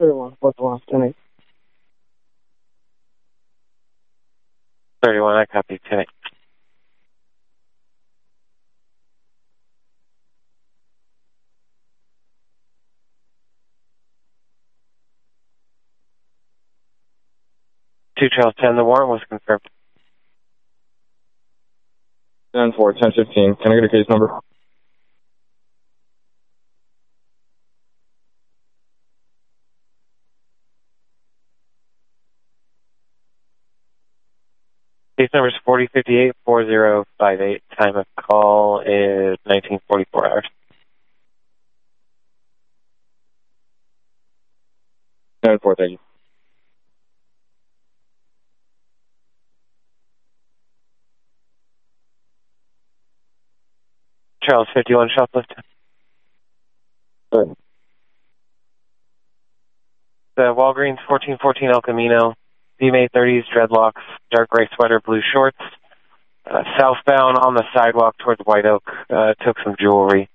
31, what's the last 10-8? 31, I copy 10-8. Two Charles 10, the warrant was confirmed. 10-4, 10-15. Can I get a case number? Case number is 4058-4058. Time of call is 1944 hours. 10-4, thank you. Charles 51, shoplift. Good. The Walgreens 1414 El Camino. female 30s, dreadlocks, dark gray sweater, blue shorts. Southbound on the sidewalk towards White Oak. Took some jewelry.